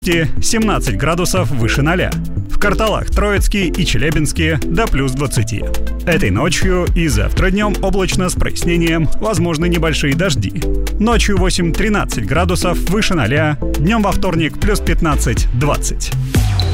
17 градусов выше 0. В Карталах, Троицке и Челябинске до плюс 20. Этой ночью и завтра днем облачно с прояснением, возможны небольшие дожди. Ночью 8-13 градусов выше 0, днем во вторник плюс 15-20.